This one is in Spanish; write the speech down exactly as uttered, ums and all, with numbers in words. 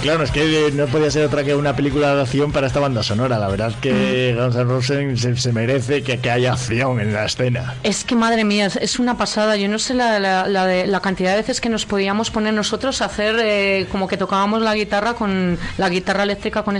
claro, es que no podía ser otra que una película de acción para esta banda sonora. La verdad es que Guns N' Roses se, se merece que, que haya acción en la escena. Es que madre mía, es, es una pasada. Yo no sé la, la, la, de, la cantidad de veces que nos podíamos poner nosotros a hacer eh, como que tocábamos la guitarra con la guitarra eléctrica con